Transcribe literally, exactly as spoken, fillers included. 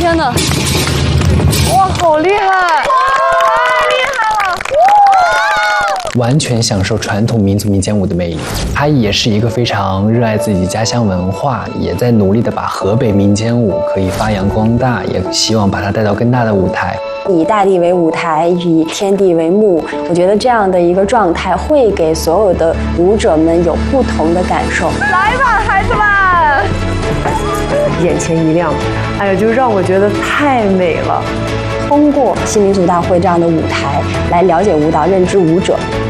天哪！哇，好厉害！太厉害了！ 完全享受传统民族民间舞的魅力。他也是一个非常热爱自己家乡文化，也在努力的把河北民间舞可以发扬光大，也希望把它带到更大的舞台。 以大地为舞台，以天地为幕，我觉得这样的一个状态会给所有的舞者们有不同的感受。 来吧，孩子们！ 眼前一亮，哎呀，就让我觉得太美了。 通过新民族大会这样的舞台来了解舞蹈、认知舞者，